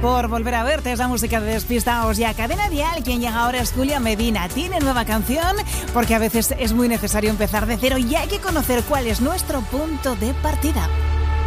por volver a verte. Es la música de Despistaos y a Cadena Dial. Quien llega ahora es Julia Medina. Tiene nueva canción porque a veces es muy necesario empezar de cero y hay que conocer cuál es nuestro punto de partida.